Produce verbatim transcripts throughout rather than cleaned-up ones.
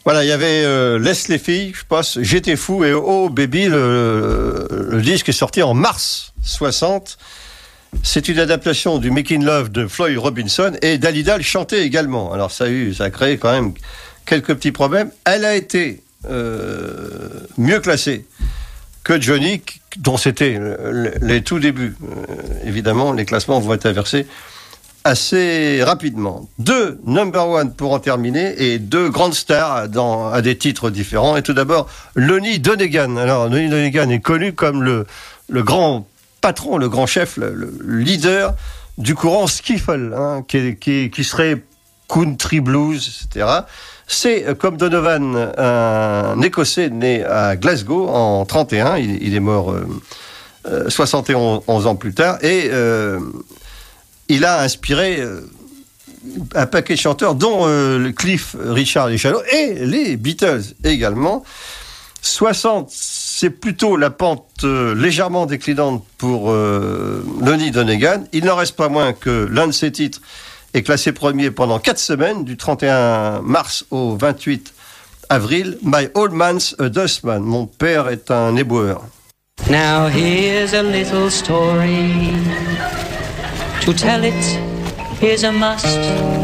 Voilà, il y avait euh, Laisse les filles, je pense, J'étais fou et Oh Baby, le, le disque est sorti en mars soixante. C'est une adaptation du Making Love de Floyd Robinson et Dalida le chantait également. Alors ça a eu, ça a créé quand même quelques petits problèmes. Elle a été euh, mieux classée que Johnny, dont c'était les tout débuts. Euh, évidemment, les classements vont être inversés assez rapidement. Deux number one pour en terminer et deux grandes stars dans, à des titres différents. Et tout d'abord, Lonnie Donegan. Alors, Lonnie Donegan est connu comme le, le grand patron, le grand chef, le, le leader du courant skiffle, hein, qui, qui, qui serait country blues, et cetera. C'est, comme Donovan, un Écossais né à Glasgow en trente et un. Il, il est mort euh, euh, soixante et onze ans plus tard. Et euh, il a inspiré euh, un paquet de chanteurs, dont euh, Cliff Richard et Shallow, et les Beatles également. soixante, c'est plutôt la pente euh, légèrement déclinante pour euh, Lonnie Donegan. Il n'en reste pas moins que l'un de ses titres est classé premier pendant quatre semaines, du trente et un mars au vingt-huit avril. My Old Man's a Dustman. Mon père est un éboueur. Now here's a little story. To tell it is a must,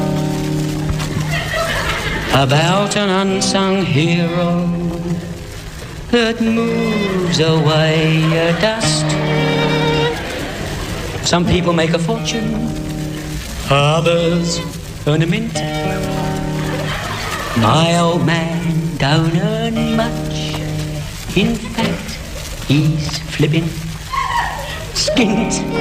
about an unsung hero that moves away a dust. Some people make a fortune, others earn a mint. My old man don't earn much. In fact, he's flipping skint.